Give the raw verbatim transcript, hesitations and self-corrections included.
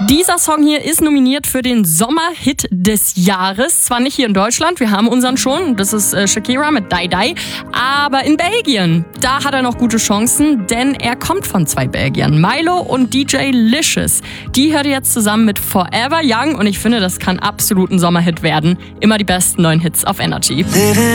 Dieser Song hier ist nominiert für den Sommerhit des Jahres. Zwar nicht hier in Deutschland, wir haben unseren schon, das ist äh, Shakira mit Die Die, aber in Belgien, da hat er noch gute Chancen, denn er kommt von zwei Belgiern, Milo und D J Licious. Die hört ihr jetzt zusammen mit Forever Young und ich finde, das kann absolut ein Sommerhit werden. Immer die besten neuen Hits auf Energy.